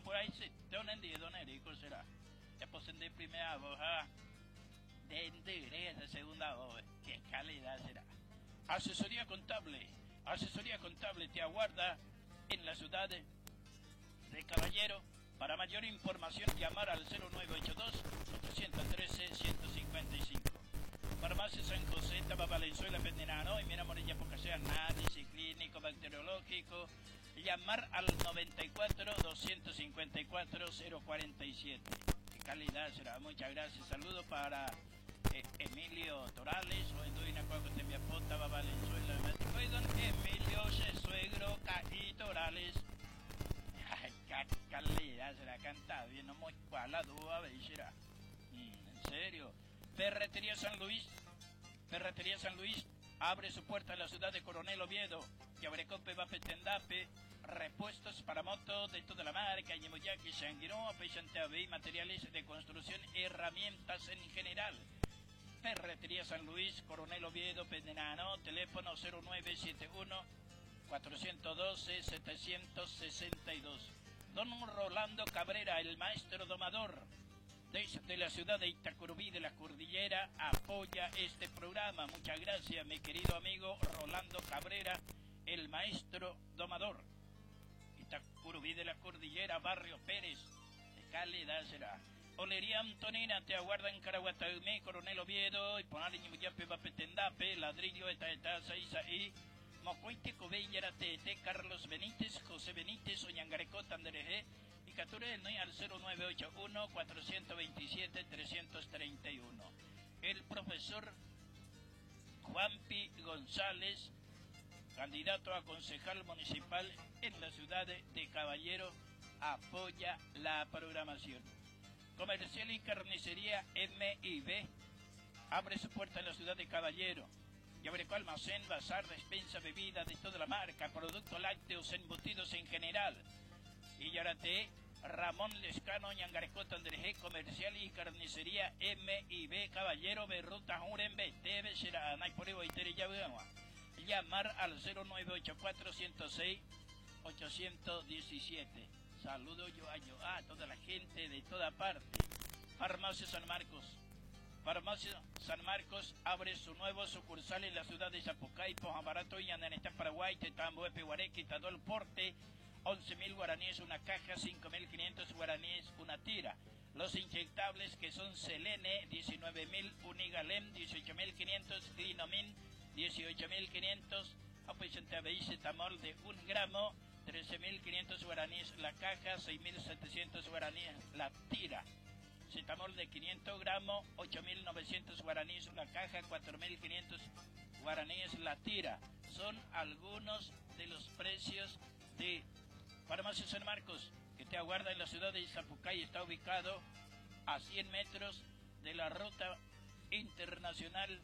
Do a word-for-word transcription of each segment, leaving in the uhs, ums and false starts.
por ahí se donen de don Erico será. Ya posen de primera voz, ah. De endereza segunda voz. Qué calidad será. Asesoría contable. Asesoría contable te aguarda en la ciudad de, de Caballero. Para mayor información llamar al cero nueve ocho dos, ocho uno tres, uno cinco cinco. Farmacia San José, Taba Valenzuela, Pendenano, y mira Morilla Pocasea, análisis clínico, bacteriológico. Llamar al noventa y cuatro, doscientos cincuenta y cuatro, cero cuarenta y siete. Qué calidad será. Muchas gracias. Saludos para eh, Emilio Torales, hoy doy una cosa que te apunta Taba Valenzuela. Hoy don Emilio Suegro Caí Torales. Ay, qué calidad será. Canta bien, no muy cual la duda, será. Mm, en serio. Ferretería San Luis, Ferretería San Luis, abre su puerta en la ciudad de Coronel Oviedo, Yabrecope, Vapetendape, repuestos para motos de toda la marca, Yemoyaki, Sanguirón, Pechanteabe, materiales de construcción, herramientas en general. Ferretería San Luis, Coronel Oviedo, Pendenano, teléfono cero nueve siete uno, cuatro uno dos, siete seis dos. Don Rolando Cabrera, el maestro domador. Desde la ciudad de Itacurubí de la Cordillera apoya este programa. Muchas gracias, mi querido amigo Rolando Cabrera, el maestro domador. Itacurubí de la Cordillera, Barrio Pérez, de calidad será. Olería Antonina te aguarda en Caraguataumé, Coronel Oviedo, y Ponali Ñimuyape, Vapetendape, Ladrillo, Etaetaza, Isaí, Mocoite, Cobellera, Tete, Carlos Benítez, José Benítez, Oñangarecó, Tandereje, y capture el al cero nueve ocho uno, cuatro dos siete, tres tres uno. El profesor Juanpi González, candidato a concejal municipal en la ciudad de Caballero, apoya la programación. Comercial y carnicería M I B abre su puerta en la ciudad de Caballero. Yabreco almacén, bazar, despensa, bebida de toda la marca, productos lácteos, embutidos en general. Y Yarate, Ramón Lescano, Ñangarecó, Tandereje, comercial y carnicería M I B, Caballero, Berruta, Juren, Beteve, Xeranay, Porebo, Itere, Yabuama. Llamar al cero nueve ocho cuatro, uno cero seis, ocho uno siete. Saludo yo a yo a toda la gente de toda parte. Farmacia San Marcos. Farmacia San Marcos abre su nuevo sucursal en la ciudad de Zapucay, Pojamarato y Andaneta, Paraguay, Tetambo, Epehuareque, Tadol Porte. once mil guaraníes una caja, cinco mil quinientos guaraníes una tira. Los inyectables que son Selene, diecinueve mil, Unigalem, dieciocho mil quinientos, Clinomin, dieciocho mil quinientos, Apoycentabeicetamol de un gramo, trece mil quinientos guaraníes la caja, seis mil setecientos guaraníes la tira. Cetamol de quinientos gramos, ocho mil novecientos guaraníes la caja, cuatro mil quinientos guaraníes la tira. Son algunos de los precios de Farmacia San Marcos, que te aguarda en la ciudad de Zapucay. Está ubicado a cien metros de la ruta internacional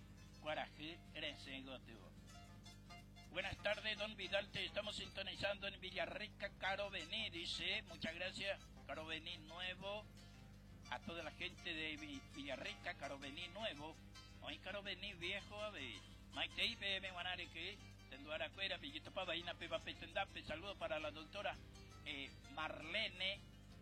Guarají-Erensegotivo. Buenas tardes, don Vidal, te estamos sintonizando en Villarrica, Carovení, dice, muchas gracias, Carovení Nuevo, a toda la gente de Villarrica, Carovení Nuevo, hoy Carovení Viejo, a ver, Maitei, Bebe, Guanare, que Tenduara Cuera, Pillito Pavaina, Peba Petendape, saludo para la doctora eh, Marlene,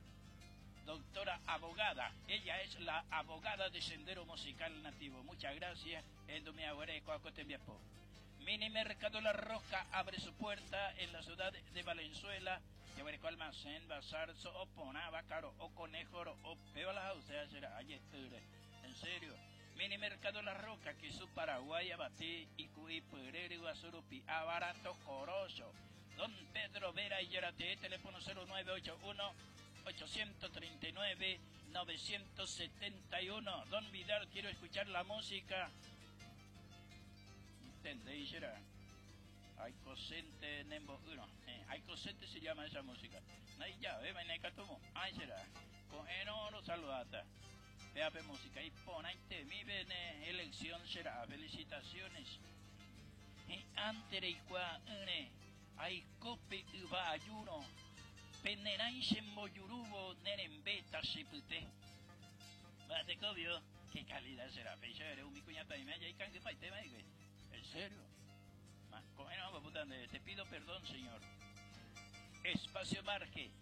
doctora abogada, ella es la abogada de Sendero Musical Nativo, muchas gracias, Endomiaguere, Coacotembiapo. Mini Mercado La Roca abre su puerta en la ciudad de Valenzuela, Yabreco almacén, bazar, so, o ponaba, caro, o conejoro, o peola, o sea, será, ayer, en serio. Mini Mercado La Roca, que su Paraguay, Abatí, Icuí, Perere, Guasurupi, Abarato, Corozo. Don Pedro Vera y Yarate, teléfono cero nueve ocho uno, ocho tres nueve, nueve siete uno. Don Vidal, quiero escuchar la música. ¿Entendéis? Será. Hay cosente Nembo uno. Eh, hay cosente se llama esa música. No hay ya, ¿eh? Venga, tomo. Ay, será. Con enoro saludata. Veape música. Y pon ahí te mi bene elección será. Felicitaciones. Y antes y qua une. Hay cope uva ayuno. Penerai semboyurubo nerembeta sipute. Bate cobio. Qué calidad será. Fecha eres un mi cuñata y me haya y cangue paite, me digo. ¿En serio? Bueno, te pido perdón, señor. Espacio Marge,